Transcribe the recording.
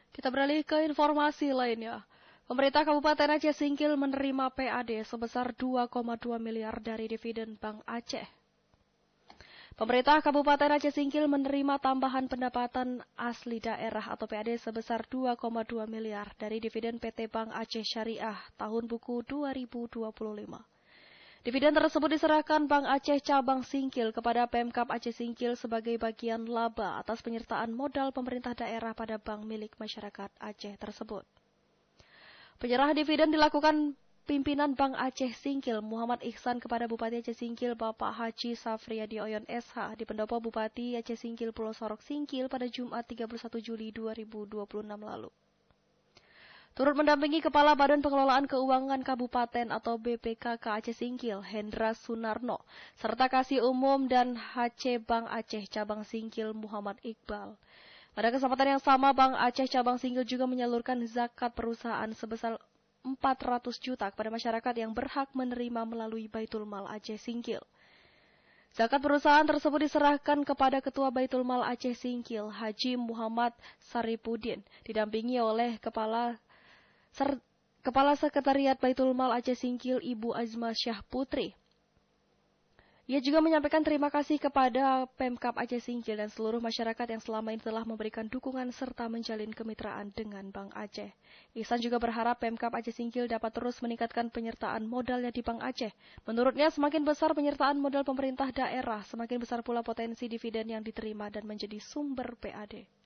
Kita beralih ke informasi lainnya. Pemerintah Kabupaten Aceh Singkil menerima PAD sebesar 2,2 miliar dari dividen Bank Aceh. Pemerintah Kabupaten Aceh Singkil menerima tambahan pendapatan asli daerah atau PAD sebesar 2,2 miliar dari dividen PT Bank Aceh Syariah tahun buku 2025. Dividen tersebut diserahkan Bank Aceh Cabang Singkil kepada Pemkab Aceh Singkil sebagai bagian laba atas penyertaan modal pemerintah daerah pada bank milik masyarakat Aceh tersebut. Penyerahan dividen dilakukan pimpinan Bank Aceh Singkil Muhammad Ihsan kepada Bupati Aceh Singkil Bapak Haji Safriyadi Oyon SH di pendopo Bupati Aceh Singkil Pulau Sorok Singkil pada Jumat 31 Juli 2026 lalu. Turut mendampingi Kepala Badan Pengelolaan Keuangan Kabupaten atau BPKK Aceh Singkil, Hendra Sunarno, serta Kasih Umum dan HC Bank Aceh Cabang Singkil Muhammad Iqbal. Pada kesempatan yang sama, Bank Aceh Cabang Singkil juga menyalurkan zakat perusahaan sebesar 400 juta kepada masyarakat yang berhak menerima melalui Baitul Mal Aceh Singkil. Zakat perusahaan tersebut diserahkan kepada Ketua Baitul Mal Aceh Singkil, Haji Muhammad Saripudin, didampingi oleh Kepala Sekretariat Baitul Mal Aceh Singkil Ibu Azma Syah Putri. Ia juga menyampaikan terima kasih kepada Pemkab Aceh Singkil dan seluruh masyarakat yang selama ini telah memberikan dukungan serta menjalin kemitraan dengan Bank Aceh. Ihsan juga berharap Pemkab Aceh Singkil dapat terus meningkatkan penyertaan modalnya di Bank Aceh. Menurutnya semakin besar penyertaan modal pemerintah daerah, semakin besar pula potensi dividen yang diterima dan menjadi sumber PAD.